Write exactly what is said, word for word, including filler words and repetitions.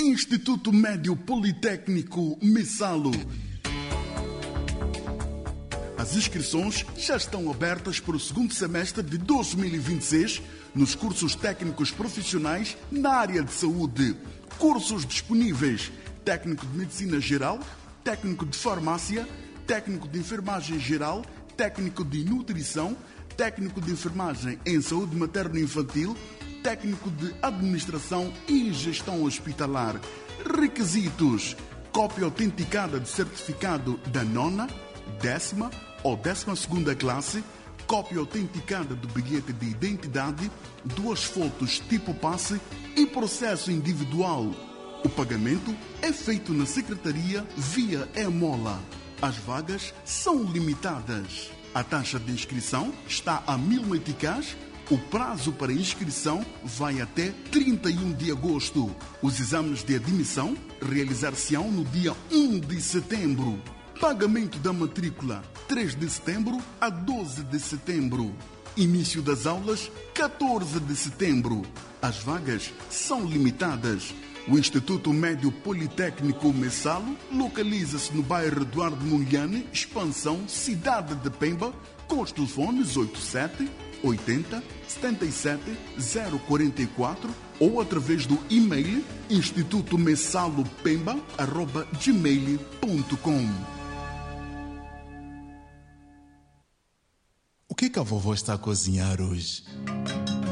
Instituto Médio Politécnico Messalo. As inscrições já estão abertas para o segundo semestre de dois mil e vinte e seis nos cursos técnicos profissionais na área de saúde. Cursos disponíveis: técnico de medicina geral, técnico de farmácia, técnico de enfermagem geral, técnico de nutrição, técnico de enfermagem em saúde materno-infantil, técnico de administração e gestão hospitalar. Requisitos: cópia autenticada do certificado da nona, décima ou décima segunda classe, cópia autenticada do bilhete de identidade, duas fotos tipo passe e processo individual. O pagamento é feito na secretaria via e-mola. As vagas são limitadas. A taxa de inscrição está a mil meticais. O prazo para inscrição vai até trinta e um de agosto. Os exames de admissão realizar-se-ão no dia um de setembro. Pagamento da matrícula três de setembro a doze de setembro. Início das aulas catorze de setembro. As vagas são limitadas. O Instituto Médio Politécnico Messalo localiza-se no bairro Eduardo Mondlane, expansão Cidade de Pemba, com os telefones oito sete oitenta setenta e sete zero quarenta e quatro ou através do e-mail instituto messalo pemba arroba gmail ponto com. O que é que a vovó está a cozinhar hoje?